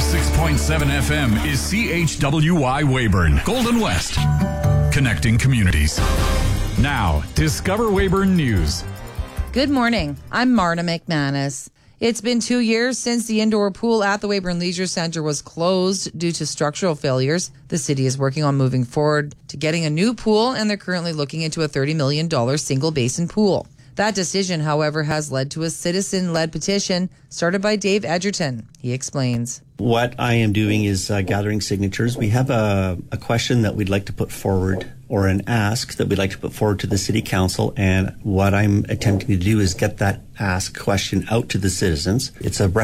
106.7 FM is CHWY Weyburn, Golden West. Connecting communities. Now, Discover Weyburn News. Good morning. I'm Marta McManus. It's been 2 years since the indoor pool at the Weyburn Leisure Centre was closed due to structural failures. The city is working on moving forward to getting a new pool, and they're currently looking into a $30 million single basin pool. That decision, however, has led to a citizen-led petition started by Dave Edgerton. He explains. What I am doing is gathering signatures. We have a question that we'd like to put forward, or an ask that we'd like to put forward to the City Council, and what I'm attempting to do is get that ask question out to the citizens. It's a